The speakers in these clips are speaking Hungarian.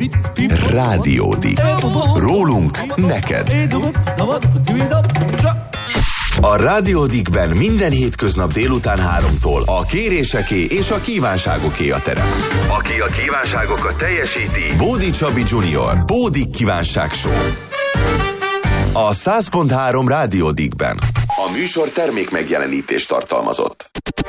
Rádiódik. Rólunk neked. A Rádiódikben minden hétköznap délután 3-tól a kéréseké és a kívánságoké a terem. Aki a kívánságokat teljesíti, Bódi Csabi Junior, Bódik Kívánság Show. A 100.3 Rádiódikben. A műsor termék megjelenítést tartalmazott.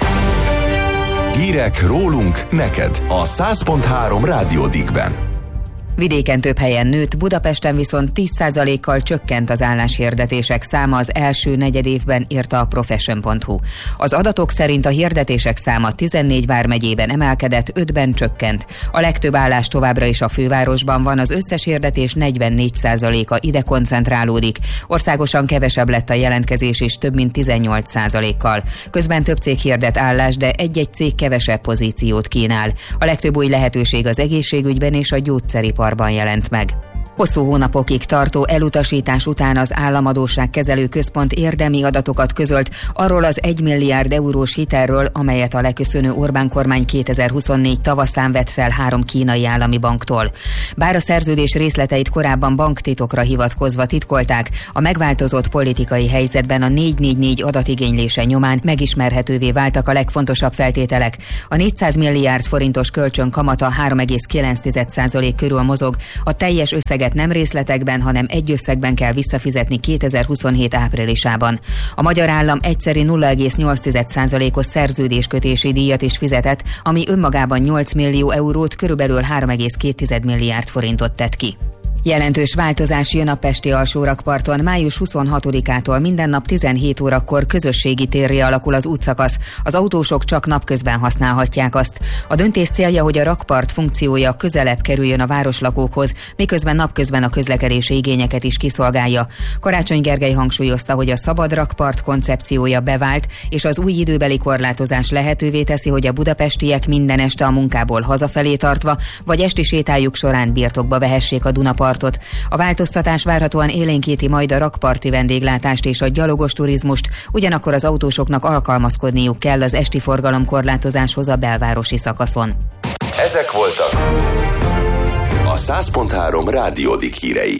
Hírek rólunk neked a 100.3 Rádiódikben. Vidéken több helyen nőtt, Budapesten viszont 10%-kal csökkent az álláshirdetések száma az első negyedévben, írta a Profession.hu. Az adatok szerint a hirdetések száma 14 vármegyében emelkedett, 5-ben csökkent. A legtöbb állás továbbra is a fővárosban van, az összes hirdetés 44%-a ide koncentrálódik. Országosan kevesebb lett a jelentkezés is, több mint 18%-kal. Közben több cég hirdet állást, de egy-egy cég kevesebb pozíciót kínál. A legtöbb új lehetőség az egészségügyben és a gyógyszeriparban jelent meg. Hosszú hónapokig tartó elutasítás után az Államadósságkezelő Központ érdemi adatokat közölt arról az 1 milliárd eurós hitelről, amelyet a leköszönő Orbán kormány 2024 tavaszán vett fel 3 kínai állami banktól. Bár a szerződés részleteit korábban banktitokra hivatkozva titkolták, a megváltozott politikai helyzetben a 444 adatigénylése nyomán megismerhetővé váltak a legfontosabb feltételek. A 400 milliárd forintos kölcsön kamata 3,9% körül mozog, a teljes összeget nem részletekben, hanem egy összegben kell visszafizetni 2027 áprilisában. A magyar állam egyszeri 0,8%-os szerződéskötési díjat is fizetett, ami önmagában 8 millió eurót, körülbelül 3,2 milliárd forintot tett ki. Jelentős változás jön a pesti alsórakparton. Május 26-ától minden nap 17 órakor közösségi térré alakul az útszakasz. Az autósok csak napközben használhatják azt. A döntés célja, hogy a rakpart funkciója közelebb kerüljön a városlakókhoz, miközben napközben a közlekedési igényeket is kiszolgálja. Karácsony Gergely hangsúlyozta, hogy a szabad rakpart koncepciója bevált, és az új időbeli korlátozás lehetővé teszi, hogy a budapestiek minden este a munkából hazafelé tartva, vagy esti sétájuk során birtokba vehessék a Dunapartot. A változtatás várhatóan élénkíti majd a rakparti vendéglátást és a gyalogos turizmust, ugyanakkor az autósoknak alkalmazkodniuk kell az esti forgalomkorlátozáshoz a belvárosi szakaszon. Ezek voltak a 100.3 Rádiódik hírei.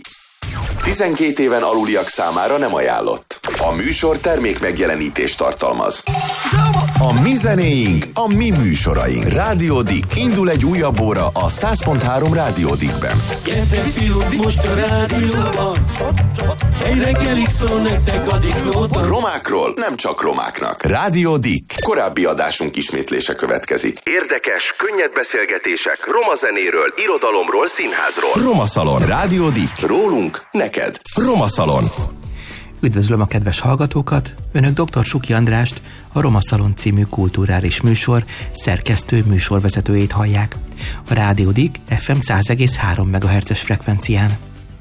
12 éven aluliak számára nem ajánlott. A műsor termék megjelenítést tartalmaz. A mi zenéink, a mi műsoraink. Rádiódik. Indul egy újabb óra a 100.3 Rádiódikben. Gyertek fiúk, most a rádióban. Egy reggelig szól nektek a diklóban. Romákról nem csak romáknak. Rádiódik. Korábbi adásunk ismétlése következik. Érdekes, könnyed beszélgetések roma zenéről, irodalomról, színházról. Roma Szalon. Rádiódik. Rólunk neked. Roma Szalon. Üdvözlöm a kedves hallgatókat! Önök dr. Suki Andrást, a Roma Szalon című kulturális műsor szerkesztő műsorvezetőjét hallják. A Rádiódik FM 100,3 MHz-es frekvencián.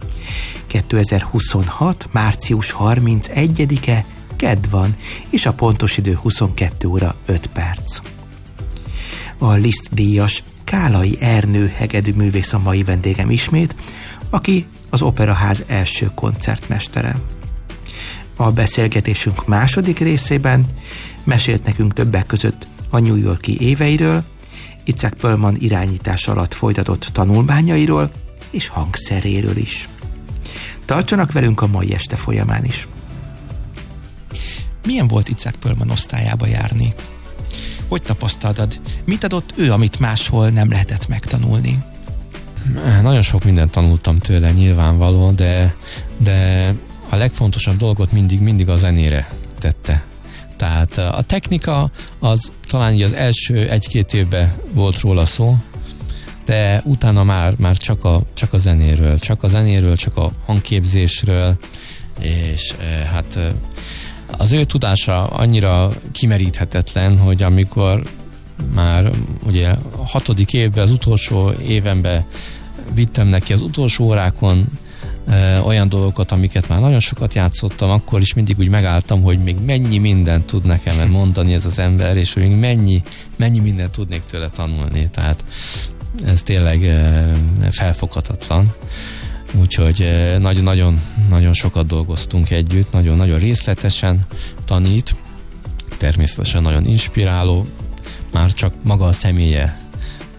2026. március 31-e kedd van, és a pontos idő 22 óra 5 perc. A Liszt díjas Kálai Ernő hegedű művész a mai vendégem ismét, aki az Operaház első koncertmestere. A beszélgetésünk második részében mesélt nekünk többek között a New York-i éveiről, Itzhak Perlman irányítás alatt folytatott tanulmányairól és hangszeréről is. Tartsanak velünk a mai este folyamán is. Milyen volt Itzhak Perlman osztályába járni? Hogy tapasztaltad? Mit adott ő, amit máshol nem lehetett megtanulni? Nagyon sok mindent tanultam tőle, nyilvánvaló, de a legfontosabb dolgot mindig a zenére tette. Tehát a technika az talán így az első 1-2 évben volt róla szó, de utána már csak a zenéről, csak a hangképzésről, és hát az ő tudása annyira kimeríthetetlen, hogy amikor már ugye a 6. évben, az utolsó évenben vittem neki az utolsó órákon olyan dolgokat, amiket már nagyon sokat játszottam, akkor is mindig úgy megálltam, hogy még mennyi mindent tud nekem mondani ez az ember, és hogy még mennyi mindent tudnék tőle tanulni. Tehát ez tényleg felfoghatatlan. Úgyhogy nagyon sokat dolgoztunk együtt, nagyon részletesen tanít, természetesen nagyon inspiráló, már csak maga a személye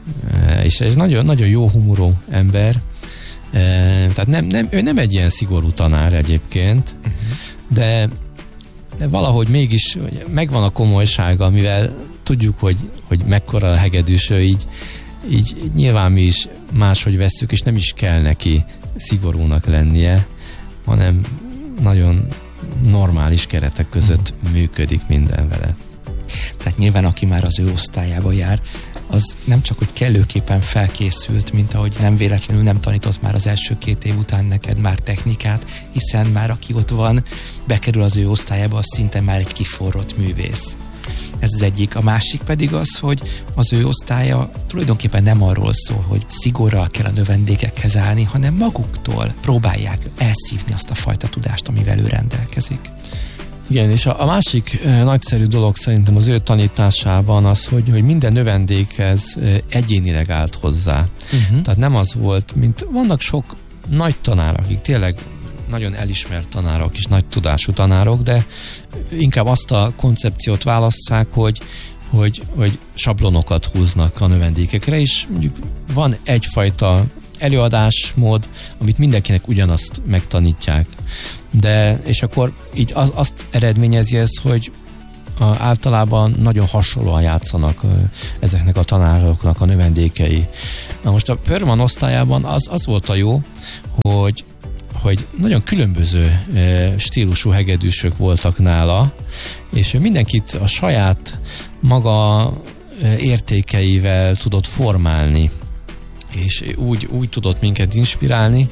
És ez nagyon, nagyon jó humorú ember. Tehát ő nem egy ilyen szigorú tanár egyébként, de valahogy mégis megvan a komolysága, mivel tudjuk, hogy mekkora a hegedűs, így nyilván mi is máshogy vesszük, és nem is kell neki szigorúnak lennie, hanem nagyon normális keretek között működik minden vele. Tehát nyilván aki már az ő osztályába jár, az nem csak, hogy kellőképpen felkészült, mint ahogy nem véletlenül nem tanított már az első 2 év után neked már technikát, hiszen már aki ott van, bekerül az ő osztályába, az szinte már egy kiforrott művész. Ez az egyik. A másik pedig az, hogy az ő osztálya tulajdonképpen nem arról szól, hogy szigorral kell a növendékekhez állni, hanem maguktól próbálják elszívni azt a fajta tudást, amivel ő rendelkezik. Igen, és a másik nagyszerű dolog szerintem az ő tanításában az, hogy minden növendékhez egyénileg állt hozzá. Tehát nem az volt, mint vannak sok nagy tanárok, akik tényleg nagyon elismert tanárok és nagy tudású tanárok, de inkább azt a koncepciót válasszák, hogy sablonokat húznak a növendékekre, és mondjuk van egyfajta előadásmód, amit mindenkinek ugyanazt megtanítják. És akkor így azt eredményezi ez, hogy általában nagyon hasonlóan játszanak ezeknek a tanároknak a növendékei. Na most a Pörman osztályában az volt a jó, hogy nagyon különböző stílusú hegedűsök voltak nála, és ő mindenkit a saját maga értékeivel tudott formálni, és úgy tudott minket inspirálni,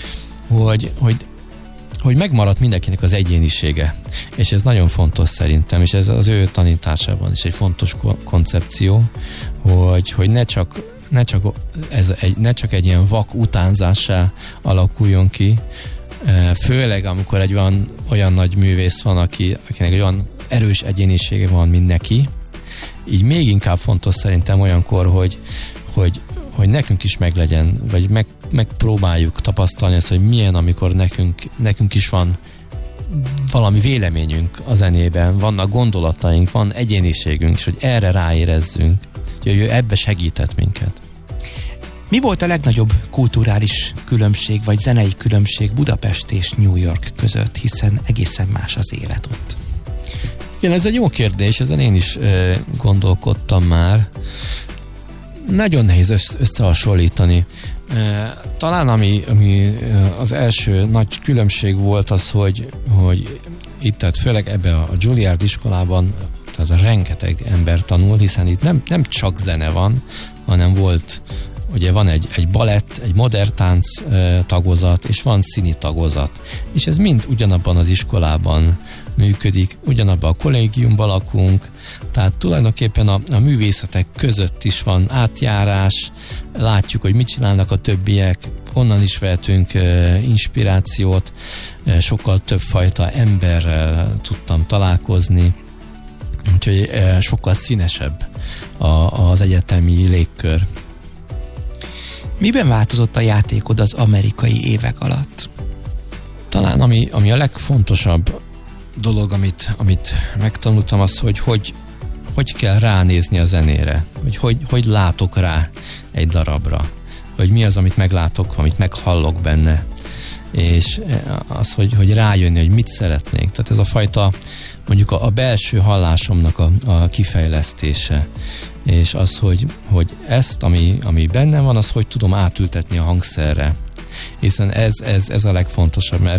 hogy megmaradt mindenkinek az egyénisége. És ez nagyon fontos szerintem, és ez az ő tanításában is egy fontos koncepció, hogy ne csak egy ilyen vak utánzássá alakuljon ki, főleg amikor egy olyan nagy művész van, akinek egy olyan erős egyénisége van, mint neki. Így még inkább fontos szerintem olyankor, hogy nekünk is meglegyen, vagy megpróbáljuk tapasztalni ezt, hogy milyen, amikor nekünk is van valami véleményünk a zenében, vannak gondolataink, van egyéniségünk, és hogy erre ráérezzünk, hogy ő ebbe segített minket. Mi volt a legnagyobb kulturális különbség, vagy zenei különbség Budapest és New York között, hiszen egészen más az élet ott? Igen, ez egy jó kérdés, ezen én is gondolkodtam már. Nagyon nehéz összehasonlítani. Talán ami az első nagy különbség volt az, hogy itt, tehát főleg ebbe a Juilliard iskolában tehát rengeteg ember tanul, hiszen itt nem csak zene van, hanem ugye van egy balett, egy modern tánc tagozat, és van színi tagozat. És ez mind ugyanabban az iskolában működik, ugyanabban a kollégiumban lakunk, tehát tulajdonképpen a művészetek között is van átjárás, látjuk, hogy mit csinálnak a többiek, onnan is vehetünk inspirációt, sokkal többfajta emberrel tudtam találkozni, úgyhogy sokkal színesebb az egyetemi légkör. Miben változott a játékod az amerikai évek alatt? Talán ami a legfontosabb dolog, amit megtanultam, az, hogy kell ránézni a zenére, hogy látok rá egy darabra, hogy mi az, amit meglátok, amit meghallok benne, és az, hogy rájönni, hogy mit szeretnék. Tehát ez a fajta, mondjuk a belső hallásomnak a kifejlesztése, és az, hogy ezt, ami bennem van, azt hogy tudom átültetni a hangszerre. Hiszen ez a legfontosabb, mert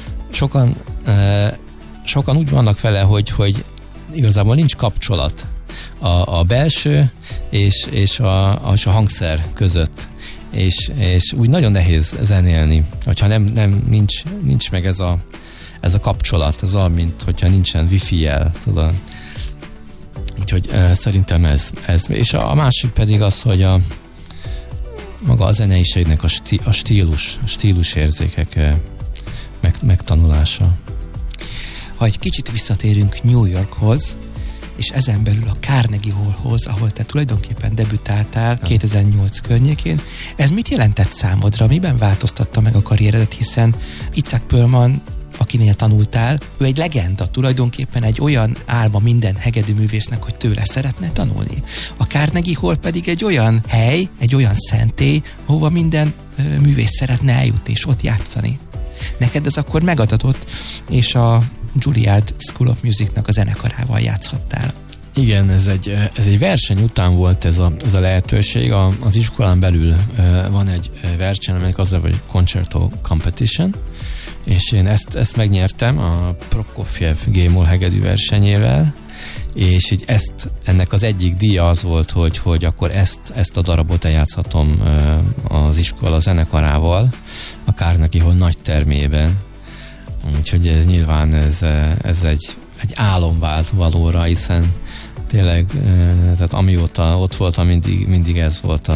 sokan úgy vannak vele, hogy igazából nincs kapcsolat a belső és a hangszer között. És úgy nagyon nehéz zenélni, hogyha nincs meg ez a kapcsolat, az olyan, mint hogyha nincsen wifi-jel, tudod. Úgyhogy szerintem ez. És a másik pedig az, hogy maga a zeneiségnek a stílusérzékek megtanulása. Ha egy kicsit visszatérünk New Yorkhoz, és ezen belül a Carnegie Hallhoz, ahol te tulajdonképpen debütáltál 2008 környékén, ez mit jelentett számodra? Miben változtatta meg a karrieredet, hiszen Itzhak Perlman akinél tanultál, ő egy legenda, tulajdonképpen egy olyan álma minden hegedűművésznek, hogy tőle szeretne tanulni. A Carnegie Hall pedig egy olyan hely, egy olyan szentély, ahova minden művész szeretne eljutni és ott játszani. Neked ez akkor megadatott, és a Juilliard School of Musicnak a zenekarával játszhattál. Igen, ez egy verseny után volt ez a lehetőség. Az iskolán belül van egy verseny, aminek az neve, hogy Concerto Competition, és én ezt megnyertem a Prokofjev G-moll hegedű versenyével, és így ennek az egyik díja az volt, hogy akkor ezt a darabot eljátszhatom az iskola zenekarával a Carnegie Hall nagy termében. Úgyhogy ez nyilván ez egy álom vált valóra, hiszen tényleg, tehát amióta ott voltam, mindig ez volt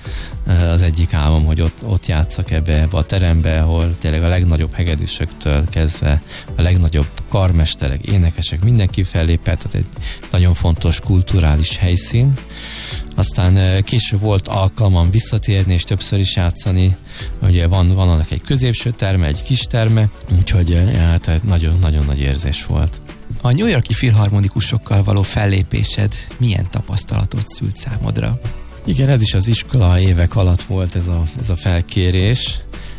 az egyik álmom, hogy ott játszak ebbe a terembe, ahol tényleg a legnagyobb hegedűsöktől kezdve a legnagyobb karmesterek, énekesek, mindenki fellépett, tehát egy nagyon fontos kulturális helyszín. Aztán később volt alkalmam visszatérni és többször is játszani. Ugye van annak egy középső terme, egy kis terme, úgyhogy hát nagyon-nagyon nagy érzés volt. A New York-i filharmonikusokkal való fellépésed milyen tapasztalatot szült számodra? Igen, ez is az iskola évek alatt volt ez a felkérés.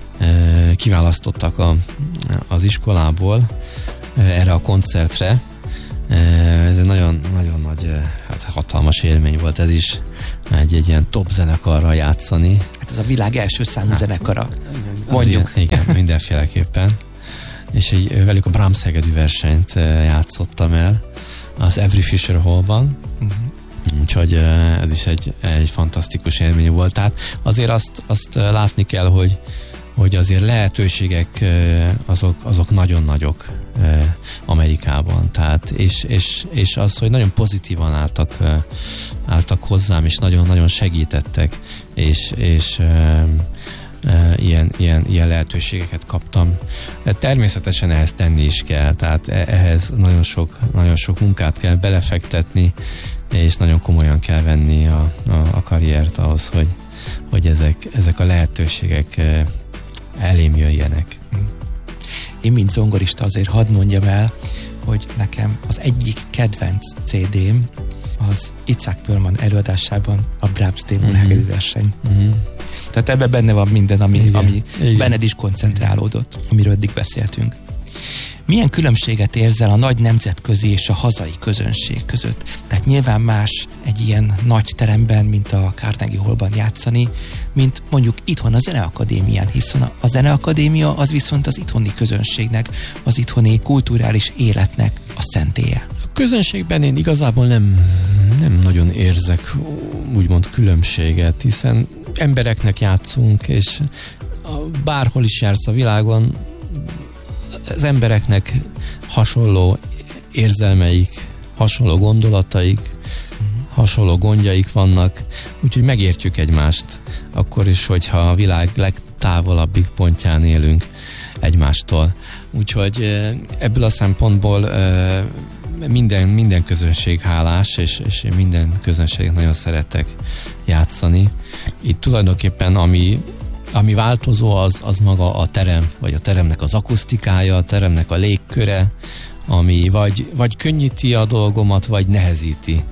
Kiválasztottak az iskolából erre a koncertre. Ez egy nagyon nagy, hát hatalmas élmény volt ez is, egy ilyen top zenekarral játszani. Hát ez a világ első számú zenekara, mondjuk. Igen, mindenféleképpen. És velük a Brahms hegedű versenyt játszottam el az Avery Fisher Hallban. Úgyhogy ez is egy fantasztikus élmény volt. Tehát azért azt látni kell, hogy azért lehetőségek azok nagyon nagyok Amerikában. Tehát, és az, hogy nagyon pozitívan álltak hozzám, és nagyon-nagyon segítettek, és ilyen lehetőségeket kaptam. De természetesen ehhez tenni is kell, tehát ehhez nagyon sok munkát kell belefektetni, és nagyon komolyan kell venni a karriert ahhoz, hogy ezek a lehetőségek elém jöjjenek. Én, mint zongorista, azért hadd mondjam el, hogy nekem az egyik kedvenc CD-m az Itzhak Perlman előadásában a Brahms G-moll hegedű verseny. Tehát ebben benne van minden, ami benned is koncentrálódott, amiről eddig beszéltünk. Milyen különbséget érzel a nagy nemzetközi és a hazai közönség között? Tehát nyilván más egy ilyen nagy teremben, mint a Carnegie Hallban játszani, mint mondjuk itthon a Zeneakadémián, hiszen a Zeneakadémia az viszont az itthoni közönségnek, az itthoni kulturális életnek a szentélye. A közönségben én igazából nem nagyon érzek úgymond különbséget, hiszen embereknek játszunk, és bárhol is jársz a világon, az embereknek hasonló érzelmeik, hasonló gondolataik, hasonló gondjaik vannak, úgyhogy megértjük egymást, akkor is, hogyha a világ legtávolabbik pontján élünk egymástól. Úgyhogy ebből a szempontból minden közönség hálás, és én minden közönséget nagyon szeretek játszani. Itt tulajdonképpen ami változó, az maga a terem, vagy a teremnek az akusztikája, a teremnek a légköre, ami vagy könnyíti a dolgomat, vagy nehezíti.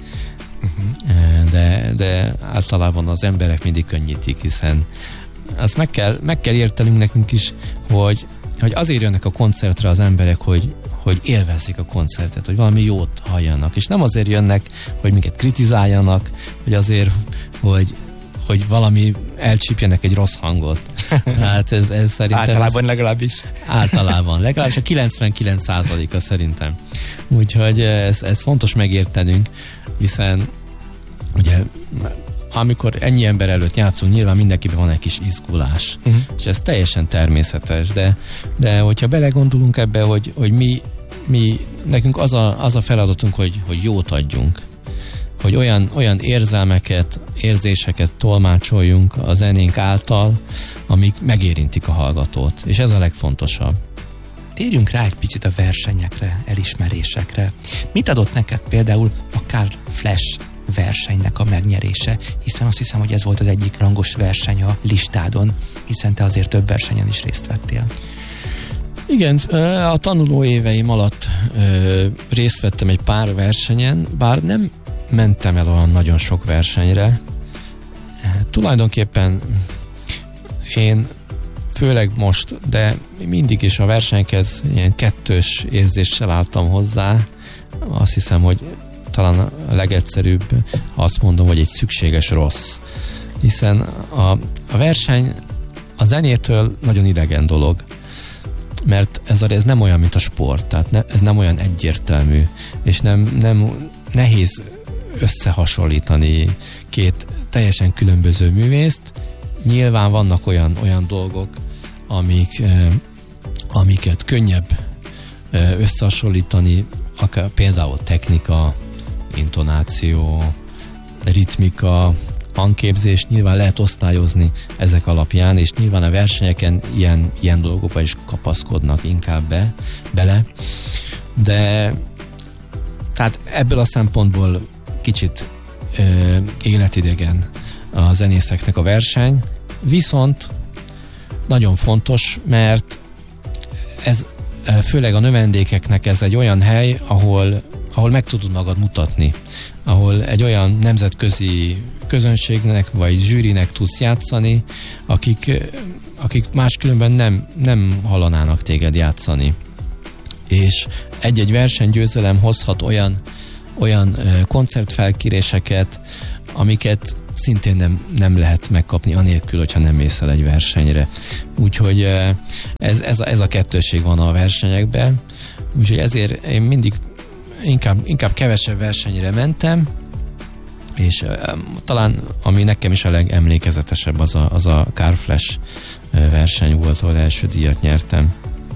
De általában az emberek mindig könnyítik, hiszen azt meg kell értenünk nekünk is, hogy azért jönnek a koncertre az emberek, hogy élvezik a koncertet, hogy valami jót halljanak, és nem azért jönnek, hogy minket kritizáljanak, vagy azért, hogy valami elcsípjenek egy rossz hangot. Hát ez szerintem... Általában legalábbis. Legalábbis a 99%-a szerintem. Úgyhogy ez fontos megértenünk, hiszen ugye amikor ennyi ember előtt játszunk, nyilván mindenkiben van egy kis izgulás. És ez teljesen természetes, de hogyha belegondolunk ebbe, hogy mi nekünk az a feladatunk, hogy jót adjunk. Hogy olyan érzelmeket, érzéseket tolmácsoljunk a zenénk által, amik megérintik a hallgatót. És ez a legfontosabb. Térjünk rá egy picit a versenyekre, elismerésekre. Mit adott neked például a Carl Flesch versenynek a megnyerése? Hiszen azt hiszem, hogy ez volt az egyik rangos verseny a listádon, hiszen te azért több versenyen is részt vettél. Igen, a tanuló éveim alatt részt vettem egy pár versenyen, bár nem mentem el olyan nagyon sok versenyre. Tulajdonképpen én főleg most, de mindig is a versenyekhez ilyen kettős érzéssel álltam hozzá. Azt hiszem, hogy talán a legegyszerűbb, ha azt mondom, hogy egy szükséges rossz. Hiszen a verseny a zenétől nagyon idegen dolog, mert ez nem olyan, mint a sport, tehát ez nem olyan egyértelmű, és nem nehéz összehasonlítani két teljesen különböző művészt. Nyilván vannak olyan dolgok, amiket könnyebb összehasonlítani, akár például technika, intonáció, ritmika, hangképzés, nyilván lehet osztályozni ezek alapján, és nyilván a versenyeken ilyen dolgokba is kapaszkodnak inkább bele. De tehát ebből a szempontból kicsit életidegen a zenészeknek a verseny, viszont nagyon fontos, mert ez főleg a növendékeknek ez egy olyan hely, ahol meg tudod magad mutatni, ahol egy olyan nemzetközi közönségnek vagy zsűrinek tudsz játszani, akik máskülönben nem hallanának téged játszani. És egy-egy versenygyőzelem hozhat olyan koncertfelkéréseket, amiket szintén nem lehet megkapni anélkül, hogyha nem mész el egy versenyre. Úgyhogy ez a kettőség van a versenyekben. Úgyhogy ezért én mindig inkább kevesebb versenyre mentem, és talán ami nekem is a legemlékezetesebb az a Carflash verseny volt, ahol első díjat nyertem.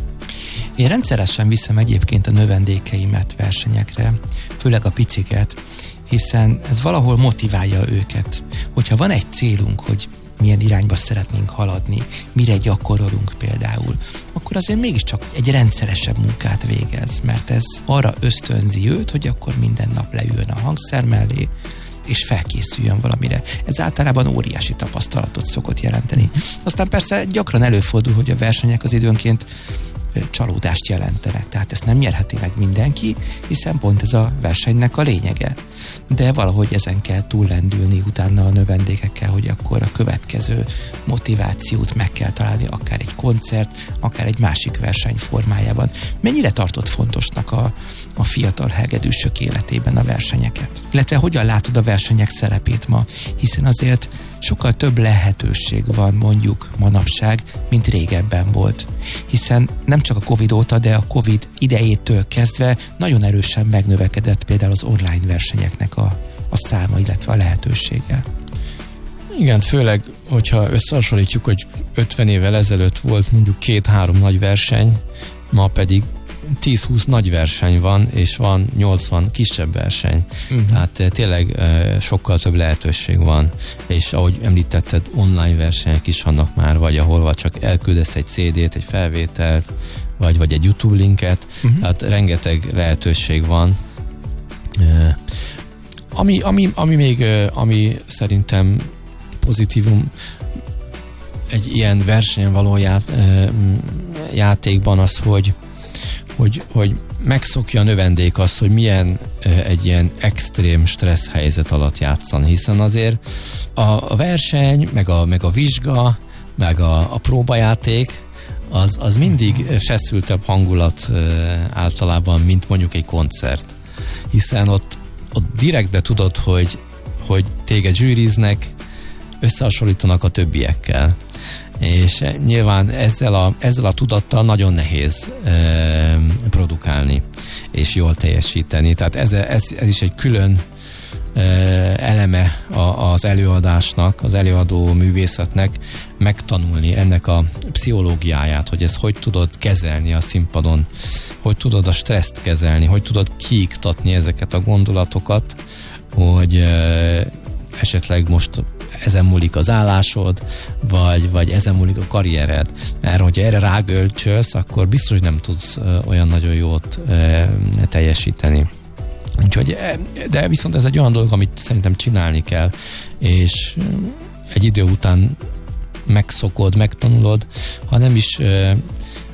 Én rendszeresen viszem egyébként a növendékeimet versenyekre, főleg a piciket, hiszen ez valahol motiválja őket. Hogyha van egy célunk, hogy milyen irányba szeretnénk haladni, mire gyakorolunk például, akkor azért mégiscsak egy rendszeresebb munkát végez, mert ez arra ösztönzi őt, hogy akkor minden nap leüljön a hangszer mellé, és felkészüljön valamire. Ez általában óriási tapasztalatot szokott jelenteni. Aztán persze gyakran előfordul, hogy a versenyek az időnként csalódást jelentenek. Tehát ezt nem nyerheti meg mindenki, hiszen pont ez a versenynek a lényege. De valahogy ezen kell túllendülni utána a növendékekkel, hogy akkor a következő motivációt meg kell találni, akár egy koncert, akár egy másik verseny formájában. Mennyire tartott fontosnak a fiatal hegedűsök életében a versenyeket? Illetve hogyan látod a versenyek szerepét ma? Hiszen azért sokkal több lehetőség van mondjuk manapság, mint régebben volt. Hiszen nem csak a Covid óta, de a Covid idejétől kezdve nagyon erősen megnövekedett például az online versenyeknek a száma, illetve a lehetősége. Igen, főleg, hogyha összehasonlítjuk, hogy 50 évvel ezelőtt volt mondjuk 2-3 nagy verseny, ma pedig 10-20 nagy verseny van, és van 80 kisebb verseny. Tehát tényleg sokkal több lehetőség van. És ahogy említetted, online versenyek is vannak már, vagy ahol csak elküldesz egy CD-t, egy felvételt, vagy egy YouTube linket. Tehát rengeteg lehetőség van. Ami szerintem pozitívum egy ilyen versenyen való játékban az, hogy megszokja a növendék azt, hogy milyen egy ilyen extrém stressz helyzet alatt játszani, hiszen azért a verseny, meg a vizsga, meg a próbajáték, az mindig feszültebb hangulat általában, mint mondjuk egy koncert. Hiszen ott direktbe tudod, hogy téged zsűriznek, összehasonlítanak a többiekkel. És nyilván ezzel a tudattal nagyon nehéz produkálni és jól teljesíteni. Tehát ez is egy külön eleme az előadásnak, az előadó művészetnek megtanulni ennek a pszichológiáját, hogy ezt hogy tudod kezelni a színpadon, hogy tudod a stresszt kezelni, hogy tudod kiiktatni ezeket a gondolatokat, hogy esetleg most ezen múlik az állásod, vagy ezen múlik a karriered. Mert hogyha erre rágölcsölsz, akkor biztos, hogy nem tudsz olyan nagyon jót teljesíteni. Úgyhogy, de viszont ez egy olyan dolog, amit szerintem csinálni kell, és egy idő után megszokod, megtanulod, ha nem is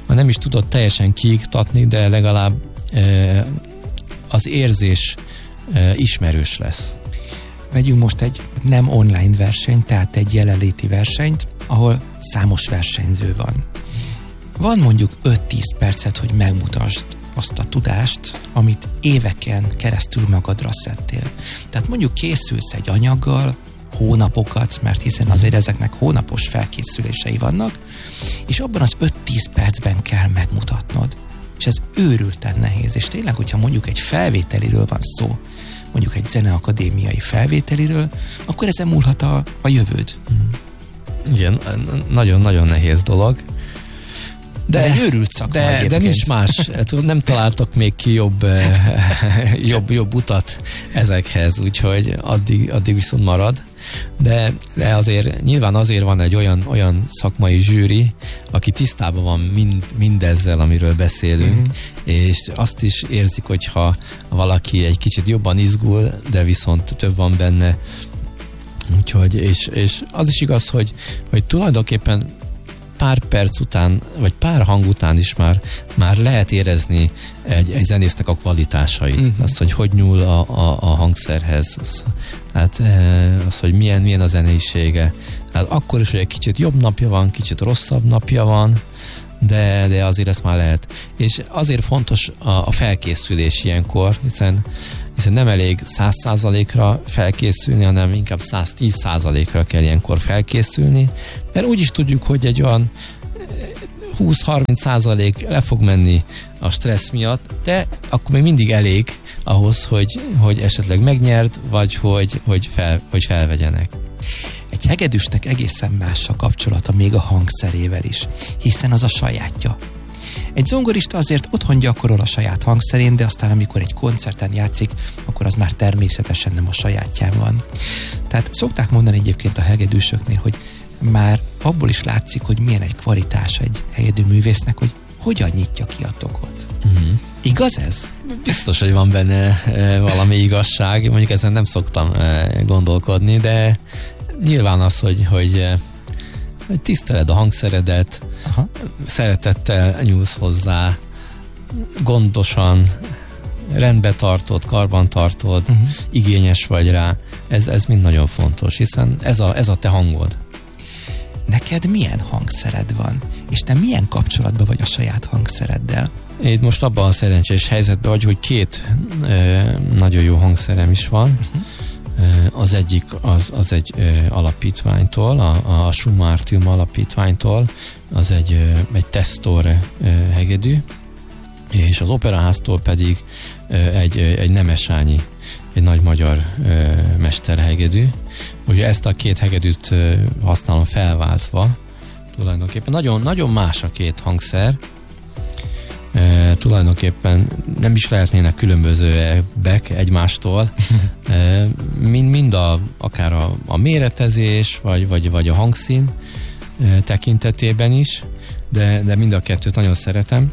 nem is tudod teljesen kiiktatni, de legalább az érzés ismerős lesz. Vegyünk most egy nem online versenyt, tehát egy jelenléti versenyt, ahol számos versenyző van. Van mondjuk 5-10 percet, hogy megmutasd azt a tudást, amit éveken keresztül magadra szedtél. Tehát mondjuk készülsz egy anyaggal, hónapokat, mert hiszen azért ezeknek hónapos felkészülései vannak, és abban az 5-10 percben kell megmutatnod. És ez őrülten nehéz. És tényleg, hogyha mondjuk egy felvételiről van szó, mondjuk egy zeneakadémiai felvételiről, akkor ezen múlhat a jövőd. Igen, nagyon-nagyon nehéz dolog. De egy őrült szakma de nincs más. Nem találtok még ki jobb utat ezekhez, úgyhogy addig viszont marad. De azért nyilván azért van egy olyan szakmai zsűri, aki tisztában van mindezzel, amiről beszélünk, és azt is érzik, hogyha valaki egy kicsit jobban izgul, de viszont több van benne. Úgyhogy, és az is igaz, hogy tulajdonképpen pár perc után, vagy pár hang után is már lehet érezni egy zenésznek a kvalitásait. Azt, hogy nyúl a hangszerhez, az, hogy milyen a zeneisége. Hát akkor is, hogy egy kicsit jobb napja van, kicsit rosszabb napja van, de azért ezt már lehet. És azért fontos a felkészülés ilyenkor, hiszen nem elég 100%-ra felkészülni, hanem inkább 110%-ra kell ilyenkor felkészülni, mert úgy is tudjuk, hogy egy olyan 20-30% le fog menni a stressz miatt, de akkor még mindig elég ahhoz, hogy esetleg megnyerd, vagy hogy felvegyenek. Egy hegedűsnek egészen más a kapcsolata még a hangszerével is, hiszen az a sajátja. Egy zongorista azért otthon gyakorol a saját hangszerén, de aztán amikor egy koncerten játszik, akkor az már természetesen nem a sajátján van. Tehát szokták mondani egyébként a hegedűsöknél, hogy már abból is látszik, hogy milyen egy kvalitás egy hegedűművésznek, hogy hogyan nyitja ki a tokot. Igaz ez? Biztos, hogy van benne valami igazság, mondjuk ezen nem szoktam gondolkodni, de nyilván az, hogy tiszteled a hangszeredet, szeretettel nyúlsz hozzá, gondosan, rendbe tartod, karban tartod, igényes vagy rá. Ez mind nagyon fontos, hiszen ez a te hangod. Neked milyen hangszered van? És te milyen kapcsolatban vagy a saját hangszereddel? Én most abban a szerencsés helyzetben vagy, hogy 2 nagyon jó hangszerem is van. Az egyik az egy alapítványtól, a Schumartium alapítványtól, az egy Testore hegedű, és az Operaháztól pedig egy Nemesányi, egy nagy magyar mesterhegedű. Ugye ezt a 2 hegedűt használom felváltva, tulajdonképpen nagyon, nagyon más a 2 hangszer. Tulajdonképpen nem is lehetnének különbözőek egymástól, mind akár a méretezés, vagy a hangszín tekintetében is, de mind a 2-t nagyon szeretem.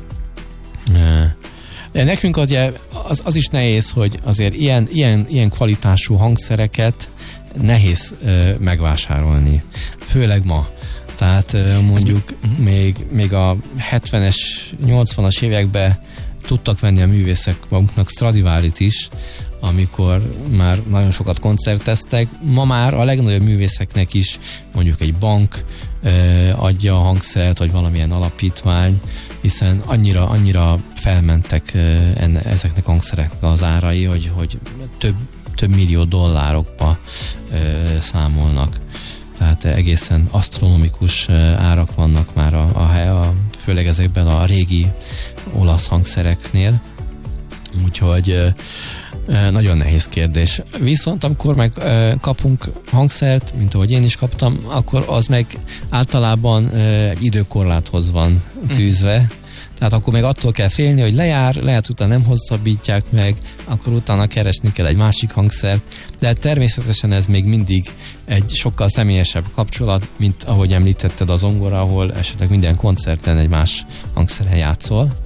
De nekünk az is nehéz, hogy azért ilyen kvalitású hangszereket nehéz megvásárolni, főleg ma. Tehát mondjuk még a 70-es, 80-as években tudtak venni a művészek maguknak Stradivarit is, amikor már nagyon sokat koncerteztek. Ma már a legnagyobb művészeknek is mondjuk egy bank adja a hangszert, vagy valamilyen alapítvány, hiszen annyira felmentek ezeknek a hangszereknek az árai, hogy több millió dollárokba számolnak. Tehát egészen asztronomikus árak vannak már főleg ezekben a régi olasz hangszereknél. Úgyhogy nagyon nehéz kérdés. Viszont amikor meg kapunk hangszert, mint ahogy én is kaptam, akkor az meg általában egy időkorláthoz van tűzve. Tehát akkor még attól kell félni, hogy lejár, lehet utána nem hosszabbítják meg, akkor utána keresni kell egy másik hangszert, de természetesen ez még mindig egy sokkal személyesebb kapcsolat, mint ahogy említetted a zongora, ahol esetleg minden koncerten egy más hangszeren játszol.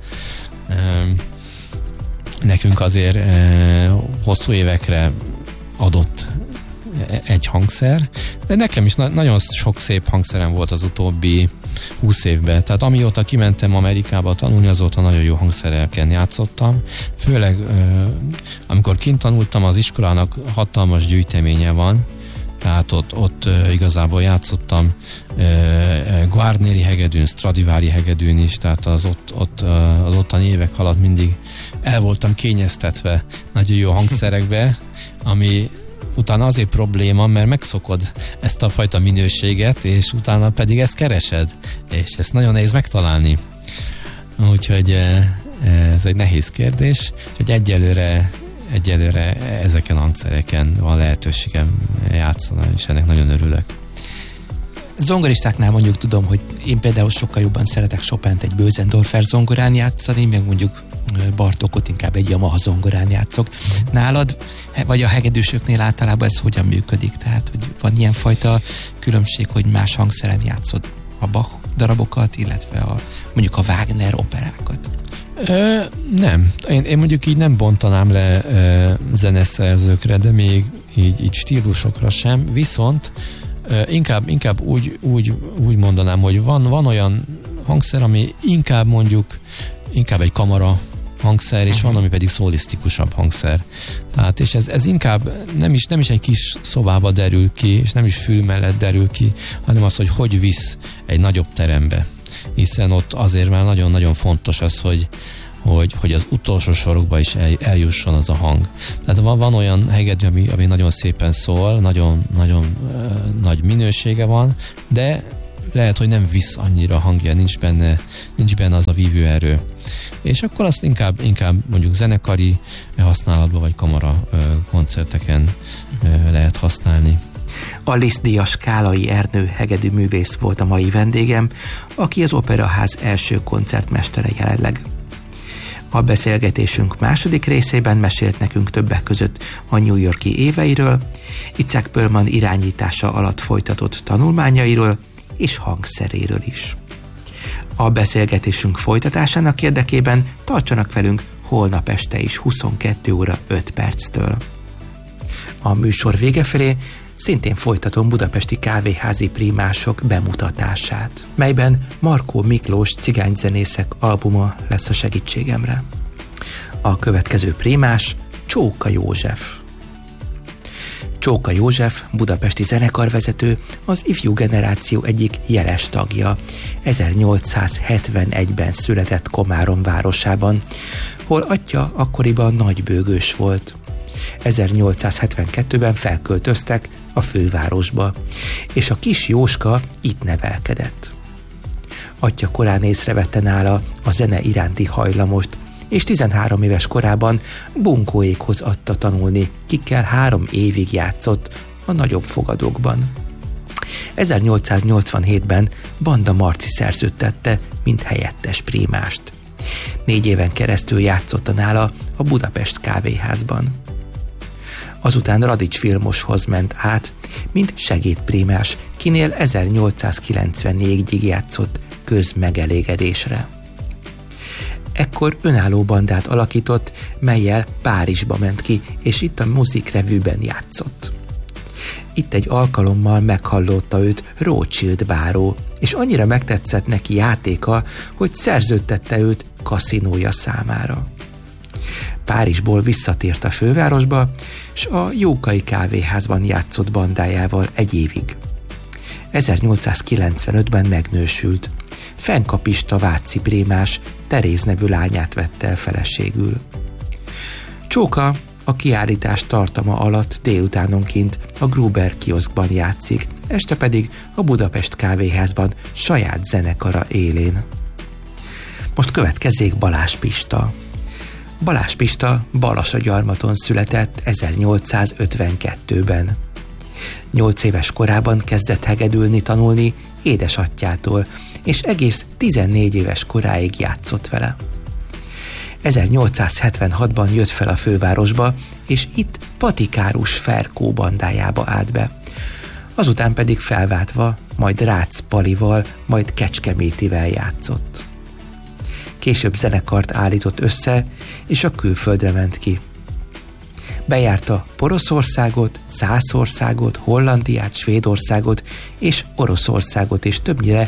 Nekünk azért hosszú évekre adott egy hangszer, de nekem is nagyon sok szép hangszerem volt az utóbbi 20 évben. Tehát amióta kimentem Amerikába tanulni, azóta nagyon jó hangszereken játszottam. Főleg amikor kint tanultam, az iskolának hatalmas gyűjteménye van, tehát ott igazából játszottam Guarneri hegedűn, Stradivari hegedűn is, tehát az ottani évek alatt mindig el voltam kényeztetve nagyon jó hangszerekbe, ami utána azért probléma, mert megszokod ezt a fajta minőséget, és utána pedig ezt keresed, és ezt nagyon nehéz megtalálni. Úgyhogy ez egy nehéz kérdés, hogy egyelőre ezeken a hangszereken van lehetőségem játszani, és ennek nagyon örülök. Zongoristáknál mondjuk tudom, hogy én például sokkal jobban szeretek Chopint egy Bösendorfer zongorán játszani, meg mondjuk Bartókot inkább egy Yamaha zongorán játszok. Nálad, vagy a hegedűsöknél általában ez hogyan működik? Tehát, hogy van ilyen fajta különbség, hogy más hangszeren játszod a Bach darabokat, illetve mondjuk a Wagner operákat? Nem. Én mondjuk így nem bontanám le zeneszerzőkre, de még így stílusokra sem, viszont inkább úgy mondanám, hogy van olyan hangszer, ami inkább egy kamara hangszer, és van, ami pedig szólisztikusabb hangszer. Tehát, és ez inkább nem is egy kis szobába derül ki, és nem is fül mellett derül ki, hanem az, hogy visz egy nagyobb terembe. Hiszen ott azért már nagyon-nagyon fontos az, hogy az utolsó sorokba is eljusson az a hang. Tehát van olyan hegedű, ami nagyon szépen szól, nagyon nagy minősége van, de lehet, hogy nem visz annyira hangja, nincs benne az a vívőerő. És akkor azt inkább mondjuk zenekari használatban, vagy kamara koncerteken lehet használni. A Liszt-díjas Kálai Ernő hegedű művész volt a mai vendégem, aki az Operaház első koncertmestere jelenleg. A beszélgetésünk második részében mesélt nekünk többek között a New York-i éveiről, Itzhak Perlman irányítása alatt folytatott tanulmányairól és hangszeréről is. A beszélgetésünk folytatásának érdekében tartsanak velünk holnap este is 22 óra 5 perctől. A műsor vége felé szintén folytatom budapesti kávéházi prímások bemutatását, melyben Markó Miklós cigányzenészek albuma lesz a segítségemre. A következő prímás Csóka József. Csóka József, budapesti zenekarvezető, az ifjú generáció egyik jeles tagja. 1871-ben született Komárom városában, hol atya akkoriban nagybőgős volt. 1872-ben felköltöztek a fővárosba, és a kis Jóska itt nevelkedett. Atya korán észrevette nála a zene iránti hajlamost, és 13 éves korában bunkóékhoz adta tanulni, kikkel 3 évig játszott a nagyobb fogadókban. 1887-ben Banda Marci szerződtette, mint helyettes prímást. 4 éven keresztül játszotta nála a Budapest kávéházban. Azután Radics Vilmoshoz ment át, mint segédprímás, kinél 1894-ig játszott közmegelégedésre. Ekkor önálló bandát alakított, mellyel Párizsba ment ki, és itt a Music Revue-ben játszott. Itt egy alkalommal meghallotta őt Rothschild báró, és annyira megtetszett neki játéka, hogy szerződtette őt kaszinója számára. Párizsból visszatért a fővárosba, s a Jókai kávéházban játszott bandájával 1 évig. 1895-ben megnősült. Fennkapista váci prímás Teréz nevű lányát vette el feleségül. Csóka a kiállítás tartama alatt délutánonként a Gruber kioszkban játszik, este pedig a Budapest kávéházban saját zenekara élén. Most következzék Balázs Pista. Balázs Pista Balasagyarmaton született 1852-ben. 8 éves korában kezdett hegedülni tanulni édesatyjától, és egész 14 éves koráig játszott vele. 1876-ban jött fel a fővárosba, és itt Patikárus Ferkó bandájába állt be. Azután pedig felváltva, majd Rácz Palival, majd Kecskemétivel játszott. Később zenekart állított össze, és a külföldre ment ki. Bejárta Poroszországot, Szászországot, Hollandiát, Svédországot és Oroszországot, és többnyire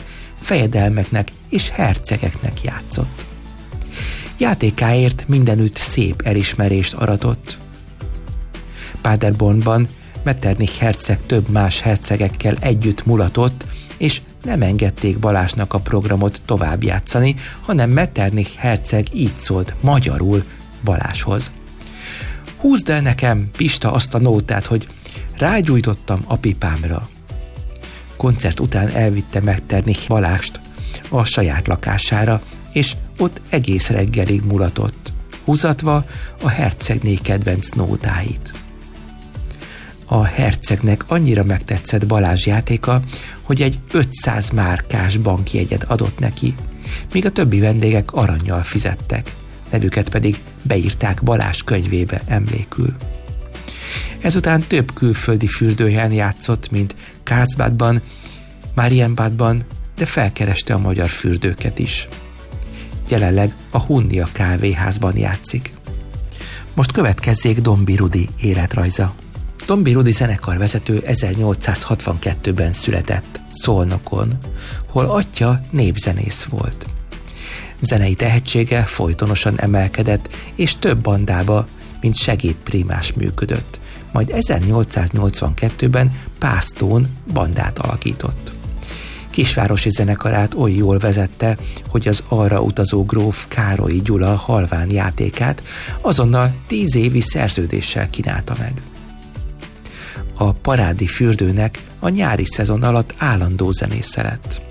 fejedelmeknek és hercegeknek játszott. Játékáért mindenütt szép elismerést aratott. Paderbornban Metternich herceg több más hercegekkel együtt mulatott, és nem engedték Balázsnak a programot tovább játszani, hanem Metternich herceg így szólt magyarul Balázshoz. Húzd el nekem, Pista, azt a nótát, hogy rágyújtottam a pipámra. Koncert után elvitte Metternich Balázst a saját lakására, és ott egész reggelig mulatott, húzatva a hercegné kedvenc nótáit. A hercegnek annyira megtetszett Balázs játéka, hogy egy 500 márkás bankjegyet adott neki, míg a többi vendégek arannyal fizettek, nevüket pedig beírták Balázs könyvébe emlékül. Ezután több külföldi fürdőhelyen játszott, mint Karlsbadban, Marienbadban, de felkereste a magyar fürdőket is. Jelenleg a Hunnia kávéházban játszik. Most következzék Dombi Rudi életrajza. Dombi Rudi zenekarvezető 1862-ben született Szolnokon, hol atya népzenész volt. Zenei tehetsége folytonosan emelkedett, és több bandába, mint segédprímás működött, majd 1882-ben Pásztón bandát alakított. Kisvárosi zenekarát oly jól vezette, hogy az arra utazó gróf Károlyi Gyula halván játékát azonnal 10 évi szerződéssel kínálta meg. A Parádi fürdőnek a nyári szezon alatt állandó zenésze lett.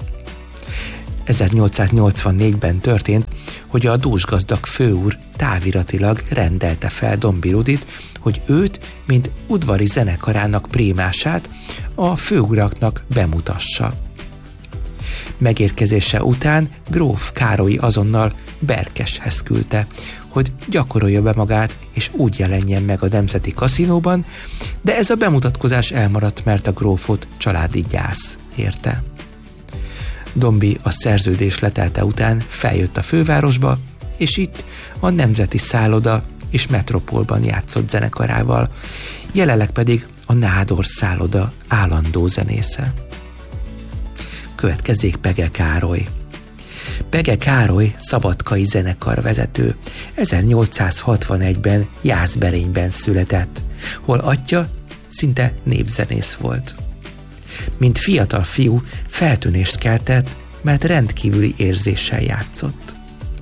1884-ben történt, hogy a dúsgazdag főúr táviratilag rendelte fel Dombi Rudit, hogy őt, mint udvari zenekarának prímását a főuraknak bemutassa. Megérkezése után gróf Károly azonnal Berkeshez küldte, hogy gyakorolja be magát, és úgy jelenjen meg a Nemzeti Kaszinóban, de ez a bemutatkozás elmaradt, mert a grófot családi gyász érte. Dombi a szerződés letelte után feljött a fővárosba, és itt a Nemzeti Szálloda és Metropolban játszott zenekarával, jelenleg pedig a Nádor Szálloda állandó zenésze. Következzék Pege Károly. Pege Károly szabadkai zenekarvezető, 1861-ben Jászberényben született, hol atya szinte népzenész volt. Mint fiatal fiú feltűnést keltett, mert rendkívüli érzéssel játszott.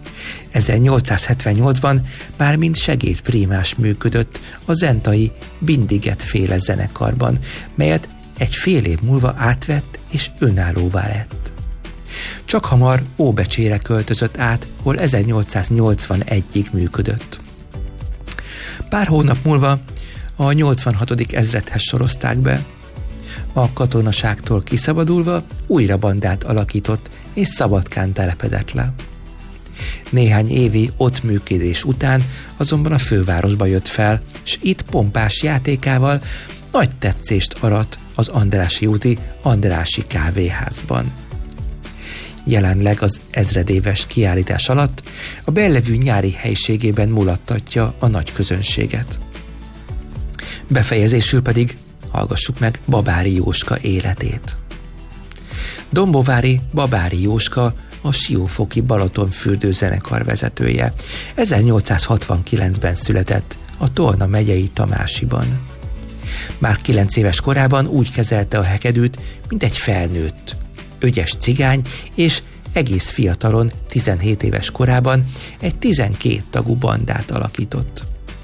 1878-ban már mint segédprímás működött a zentai Bindiget-féle zenekarban, melyet egy fél év múlva átvett és önállóvá lett. Csak hamar Óbecsére költözött át, hol 1881-ig működött. Pár hónap múlva a 86. ezredhez sorozták be. A katonaságtól kiszabadulva újra bandát alakított, és Szabadkán telepedett le. Néhány évi ott működés után azonban a fővárosba jött fel, és itt pompás játékával nagy tetszést arat az Andrássy úti Andrássy kávéházban. Jelenleg az ezredéves kiállítás alatt a Bellevue nyári helyiségében mulattatja a nagy közönséget. Befejezésül pedig hallgassuk meg Babári Jóska életét. Dombovári Babári Jóska a Siófoki Balatonfürdő zenekar vezetője. 1869-ben született a Tolna megyei Tamásiban. Már 9 éves korában úgy kezelte a hegedűt, mint egy felnőtt, ögyes cigány, és egész fiatalon, 17 éves korában egy 12 tagú bandát alakított.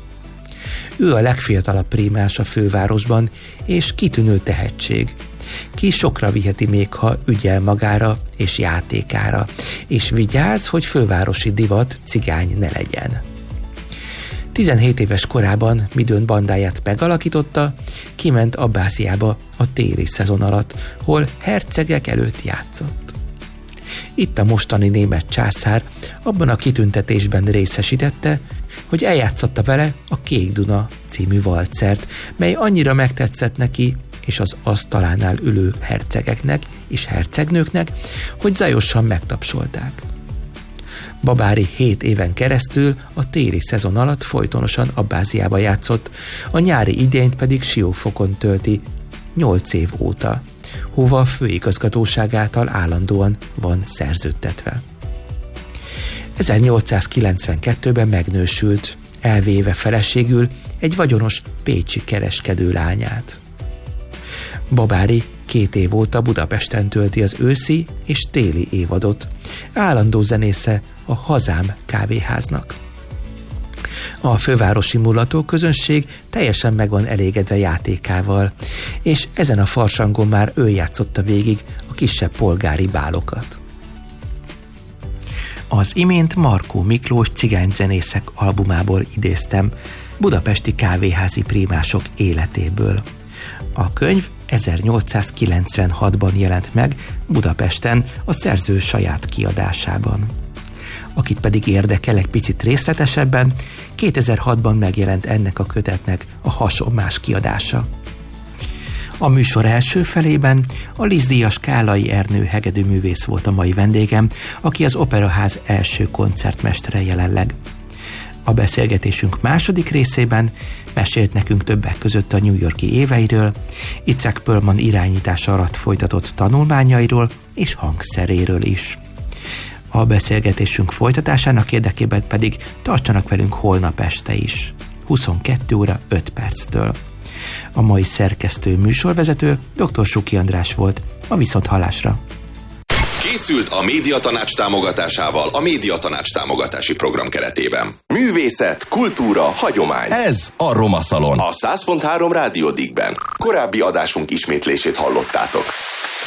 Ő a legfiatalabb prímás a fővárosban, és kitűnő tehetség. Ki sokra viheti még, ha ügyel magára és játékára, és vigyáz, hogy fővárosi divat cigány ne legyen. 17 éves korában, midőn bandáját megalakította, kiment Abbáziába a téli szezon alatt, hol hercegek előtt játszott. Itt a mostani német császár abban a kitüntetésben részesítette, hogy eljátszotta vele a Kék Duna című valcert, mely annyira megtetszett neki és az asztalánál ülő hercegeknek és hercegnőknek, hogy zajosan megtapsolták. Babári 7 éven keresztül a téli szezon alatt folytonosan Abbáziába játszott, a nyári idényt pedig Siófokon tölti 8 év óta, hova a főigazgatóság által állandóan van szerződtetve. 1892-ben megnősült, elvéve feleségül egy vagyonos pécsi kereskedő lányát. Babári 2 év óta Budapesten tölti az őszi és téli évadot, állandó zenésze a Hazám kávéháznak. A fővárosi mulató közönség teljesen meg van elégedve játékával, és ezen a farsangon már ő játszotta végig a kisebb polgári bálokat. Az imént Markó Miklós cigányzenészek albumából idéztem, budapesti kávéházi prímások életéből. A könyv 1896-ban jelent meg Budapesten a szerző saját kiadásában. Akit pedig érdekel egy picit részletesebben, 2006-ban megjelent ennek a kötetnek a hasonmás kiadása. A műsor első felében a Liszt-díjas Kálai Ernő hegedűművész volt a mai vendégem, aki az Operaház első koncertmestere jelenleg. A beszélgetésünk második részében mesélt nekünk többek között a New York-i éveiről, Itzhak Perlman irányítása alatt folytatott tanulmányairól és hangszeréről is. A beszélgetésünk folytatásának érdekében pedig tartsanak velünk holnap este is, 22 óra 5 perctől. A mai szerkesztő műsorvezető dr. Suki András volt, a viszonthallásra. Készült a Médiatanács támogatásával a Médiatanács támogatási program keretében. Művészet, kultúra, hagyomány. Ez a Roma Szalon. A 100.3 Rádió Digben. Korábbi adásunk ismétlését hallottátok.